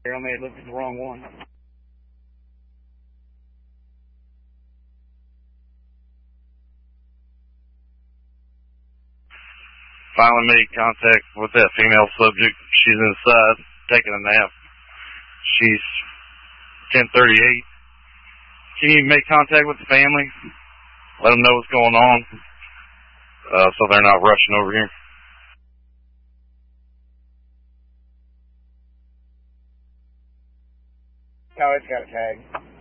I may have looked at the wrong one. Finally made contact with that female subject. She's inside, taking a nap. She's 10:38. Can you make contact with the family? Let them know what's going on, so they're not rushing over here. Oh, it's got a tag.